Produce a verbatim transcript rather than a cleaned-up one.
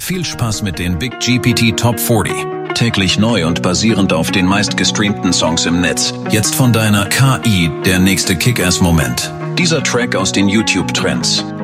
Viel Spaß mit den Big G P T Top vierzig. Täglich neu und basierend auf den meistgestreamten Songs im Netz. Jetzt von deiner K I der nächste Kick-Ass-Moment. Dieser Track aus den YouTube-Trends.